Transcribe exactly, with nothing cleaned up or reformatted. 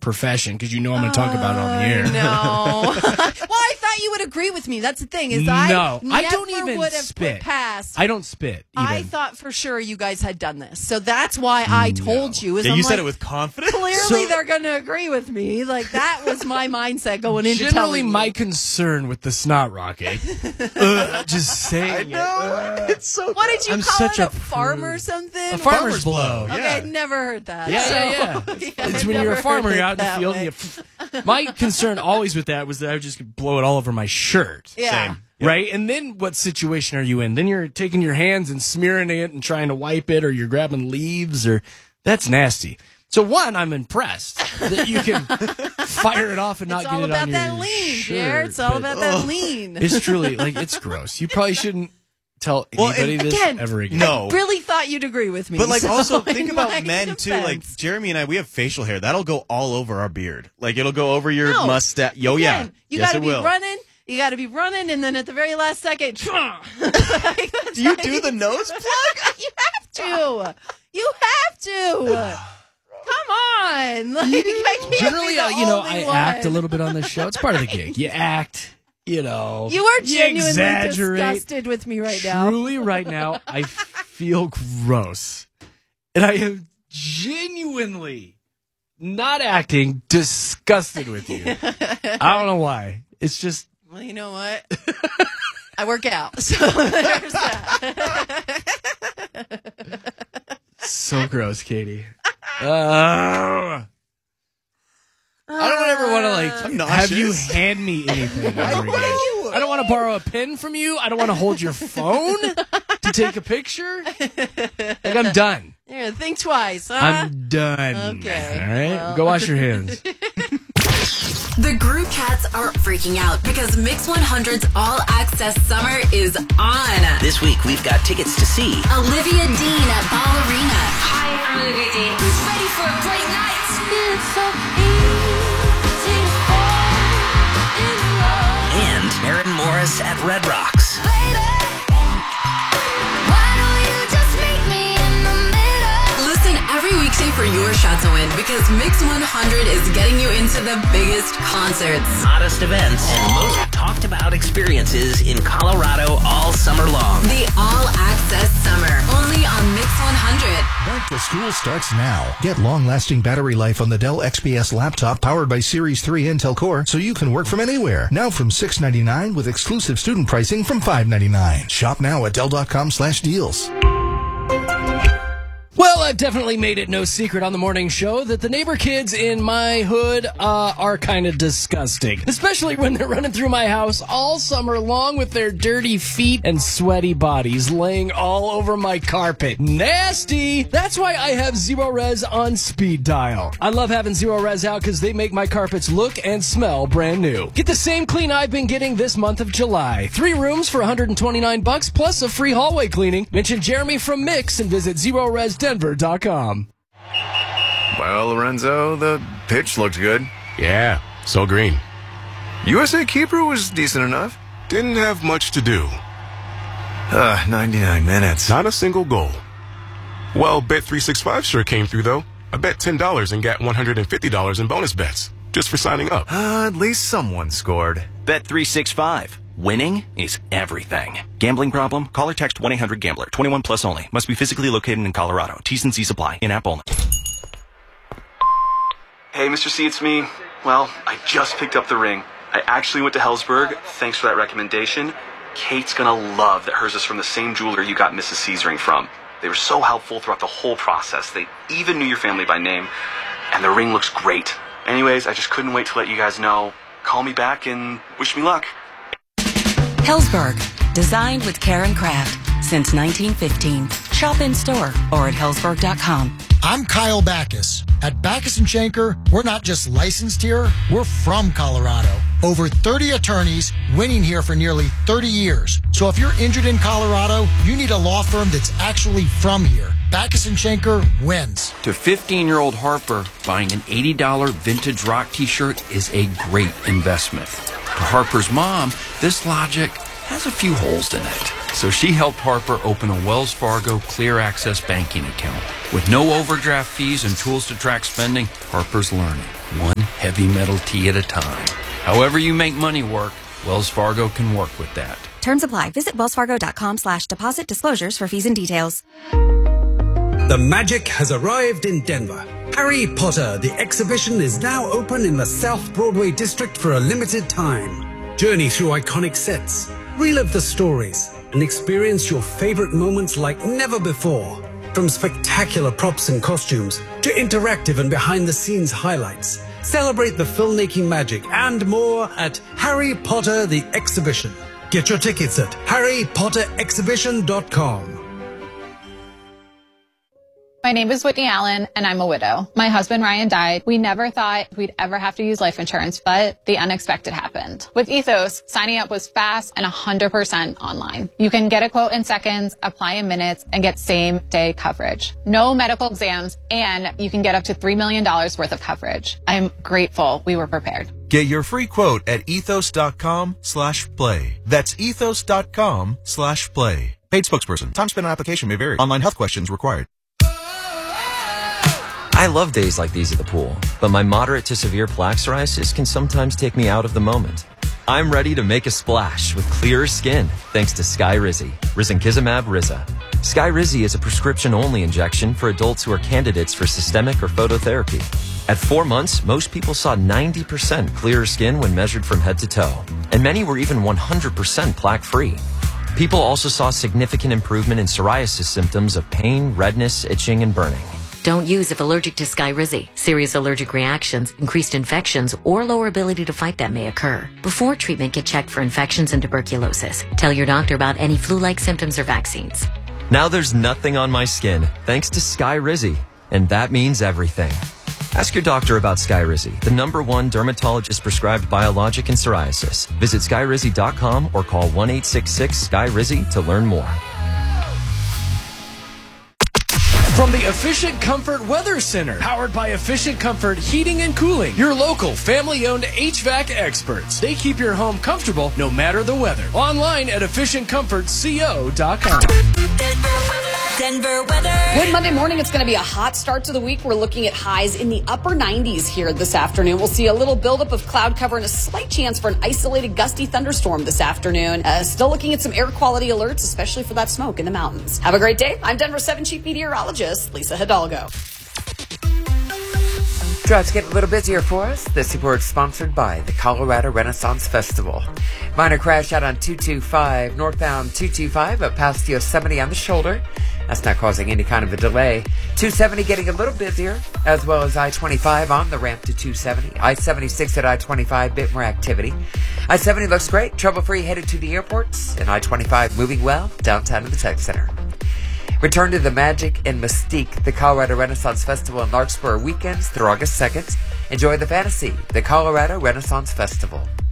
profession because you know I'm going to talk about it on the air. No. Well, I thought you would agree with me. That's the thing. Is I no, never I don't even would have spit. put past. I don't spit. Even. I thought for sure you guys had done this, so that's why I told you. Is Yeah, I'm you like, said it with confidence. Clearly, So- they're going to agree with me. Like that was my mindset going into Generally, telling my you. concern with the snot rocket. uh, just saying. I know. It. Uh, It's so. What did you I'm call such it? a A farm or prude. something? A farmer's blow. Okay, Yeah. I'd never heard that. Yeah, so, yeah, yeah. yeah, It's I've when you're never a farmer, heard you're it out in the that field. way. And you, my concern always with that was that I would just blow it all over my shirt. Yeah. Same. Right? And then what situation are you in? Then you're taking your hands and smearing it and trying to wipe it, or you're grabbing leaves, or that's nasty. So one, I'm impressed that you can fire it off and not It's get all it about on that your lean, shirt. Jared. It's all but about that lean. It's truly, like, it's gross. You probably shouldn't tell Well, anybody and this again, ever again. No. I really thought you'd agree with me. But like so also in think my about men too. Like defense- Jeremy and I, we have facial hair. That'll go all over our beard. Like it'll go over your No. mustache. Yo, yeah. Again, you yes, got to it be will. running. You got to be running, and then at the very last second, like, Do you do the nose plug? you have to. You have to. Come on. Like, I can't Generally, be the uh, you know, only I one. act a little bit on this show. It's part of the gig. You act, you know. You are genuinely exaggerate. disgusted with me right now. Truly, right now, I feel gross. And I am genuinely not acting disgusted with you. I don't know why. It's just. Well, you know what? I work out, so there's that. So gross, Katie. Uh, I don't ever want to like I'm have you nauseous. hand me anything ever again. I don't want to borrow a pen from you. I don't want to hold your phone to take a picture. Like I'm done. Here, think twice, huh? I'm done. Okay, All right. well. Go wash your hands. The Group Cats are freaking out because Mix one hundred's All Access Summer is on. This week, we've got tickets to see Olivia Dean at Ballerina. Hi, I'm Olivia Dean. Who's ready for a great night? It's so easy to fall in love. and Maren Morris at Red Rocks. Why don't you just meet me in the middle? Listen every weekday for your shot to win because Mix one hundred is getting you into the biggest concerts. Hottest events and most talked about experiences in Colorado all summer long. The All Access Summer, only on Mix one hundred. Back to school starts now. Get long-lasting battery life on the Dell X P S laptop powered by Series three Intel Core so you can work from anywhere. Now from six ninety-nine with exclusive student pricing from five ninety-nine. Shop now at Dell.com slash deals. Well, I've definitely made it no secret on the morning show that the neighbor kids in my hood uh, are kind of disgusting. Especially when they're running through my house all summer long with their dirty feet and sweaty bodies laying all over my carpet. Nasty! That's why I have Zero Res on speed dial. I love having Zero Res out because they make my carpets look and smell brand new. Get the same clean I've been getting this month of July. Three rooms for one hundred twenty-nine bucks plus a free hallway cleaning. Mention Jeremy from Mix and visit zero res denver dot com. Well, Lorenzo, the pitch looked good. Yeah, so green. U S A keeper was decent enough. Didn't have much to do. Uh, ninety-nine minutes. Not a single goal. Well, Bet three sixty-five sure came through, though. I bet ten dollars and got one hundred fifty dollars in bonus bets just for signing up. Uh, at least someone scored. Bet three sixty-five. Winning is everything. Gambling problem? Call or text one eight hundred gambler. twenty-one plus only. Must be physically located in Colorado. T's and C's apply. In-app only. Hey, Mister C, it's me. Well, I just picked up the ring. I actually went to Hellsberg. Thanks for that recommendation. Kate's gonna love that hers is from the same jeweler you got Missus C's ring from. They were so helpful throughout the whole process. They even knew your family by name. And the ring looks great. Anyways, I just couldn't wait to let you guys know. Call me back and wish me luck. Hellsberg, designed with care and craft since nineteen fifteen. Shop in store or at hellsberg dot com. I'm Kyle Backus. At Backus and Schenker, we're not just licensed here, we're from Colorado. Over thirty attorneys winning here for nearly thirty years. So if you're injured in Colorado, you need a law firm that's actually from here. Backus and Schenker wins. To fifteen-year-old Harper, buying an eighty dollars vintage rock t-shirt is a great investment. To Harper's mom, this logic has a few holes in it. So she helped Harper open a Wells Fargo Clear Access banking account. With no overdraft fees and tools to track spending, Harper's learning. one heavy metal tee at a time. However you make money work, Wells Fargo can work with that. Terms apply. Visit wellsfargo.com slash deposit disclosures for fees and details. The magic has arrived in Denver. Harry Potter, the exhibition, is now open in the South Broadway district for a limited time. Journey through iconic sets, relive the stories, and experience your favorite moments like never before. From spectacular props and costumes to interactive and behind-the-scenes highlights, celebrate the filmmaking magic and more at Harry Potter the Exhibition. Get your tickets at harry potter exhibition dot com. My name is Whitney Allen, and I'm a widow. My husband, Ryan, died. We never thought we'd ever have to use life insurance, but the unexpected happened. With Ethos, signing up was fast and one hundred percent online. You can get a quote in seconds, apply in minutes, and get same-day coverage. No medical exams, and you can get up to three million dollars worth of coverage. I'm grateful we were prepared. Get your free quote at ethos.com slash play. That's ethos.com slash play. Paid spokesperson. Time spent on application may vary. Online health questions required. I love days like these at the pool, but my moderate to severe plaque psoriasis can sometimes take me out of the moment. I'm ready to make a splash with clearer skin thanks to Skyrizi, risankizumab Riza. Skyrizi is a prescription-only injection for adults who are candidates for systemic or phototherapy. At four months, most people saw ninety percent clearer skin when measured from head to toe, and many were even one hundred percent plaque-free. People also saw significant improvement in psoriasis symptoms of pain, redness, itching, and burning. Don't use if allergic to Skyrizi. Serious allergic reactions, increased infections, or lower ability to fight that may occur. Before treatment, get checked for infections and tuberculosis. Tell your doctor about any flu-like symptoms or vaccines. Now there's nothing on my skin thanks to Skyrizi, and that means everything. Ask your doctor about Skyrizi, the number one dermatologist-prescribed biologic in psoriasis. Visit skyrizi dot com or call one eight six six Sky Rizi to learn more. From the Efficient Comfort Weather Center, powered by Efficient Comfort Heating and Cooling, your local family-owned H V A C experts. They keep your home comfortable no matter the weather. Online at efficient comfort co dot com. Denver weather. Good Monday morning. It's going to be a hot start to the week. We're looking at highs in the upper nineties here this afternoon. We'll see a little buildup of cloud cover and a slight chance for an isolated gusty thunderstorm this afternoon. Uh, still looking at some air quality alerts, especially for that smoke in the mountains. Have a great day. I'm Denver seven Chief Meteorologist Lisa Hidalgo. Drives get a little busier for us. This report is sponsored by the Colorado Renaissance Festival. Minor crash out on two two five, northbound two two five up past Yosemite on the shoulder. That's not causing any kind of a delay. two seventy getting a little busier, as well as I twenty-five on the ramp to two seventy. I seventy-six at I twenty-five, bit more activity. I seventy looks great, trouble-free headed to the airports, and I twenty-five moving well downtown to the Tech Center. Return to the magic and mystique, the Colorado Renaissance Festival in Larkspur weekends through August second. Enjoy the fantasy, the Colorado Renaissance Festival.